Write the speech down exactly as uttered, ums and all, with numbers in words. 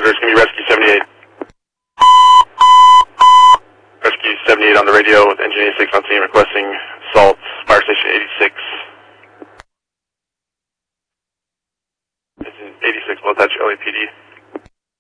Roger, it's going to be Rescue seventy-eight. Rescue seventy-eight on the radio with engine eighty-six on scene requesting assault, fire station eighty-six. Engine eighty-six, Well Touch, L A P D.